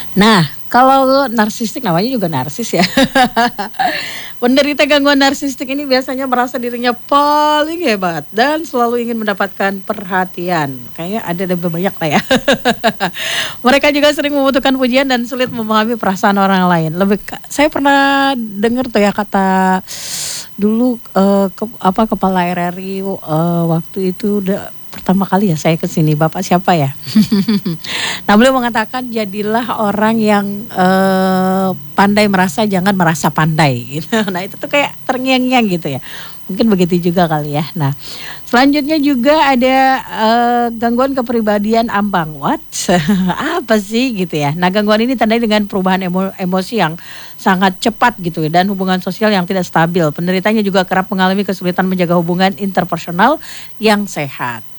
Nah, kalau narsistik namanya juga narsis ya. Penderita gangguan narsistik ini biasanya merasa dirinya paling hebat dan selalu ingin mendapatkan perhatian. Kayaknya ada lebih banyak lah ya. Mereka juga sering membutuhkan pujian dan sulit memahami perasaan orang lain. Saya pernah dengar tuh ya kata dulu kepala RRI waktu itu pertama kali ya saya ke sini, Bapak siapa ya? Nah, beliau mengatakan jadilah orang yang pandai merasa, jangan merasa pandai gitu. Nah, itu tuh kayak terngiang-ngiang gitu ya. Mungkin begitu juga kali ya. Nah, selanjutnya juga ada gangguan kepribadian ambang. What? Apa sih gitu ya. Nah, gangguan ini tandai dengan perubahan emosi yang sangat cepat gitu ya, dan hubungan sosial yang tidak stabil. Penderitanya juga kerap mengalami kesulitan menjaga hubungan interpersonal yang sehat.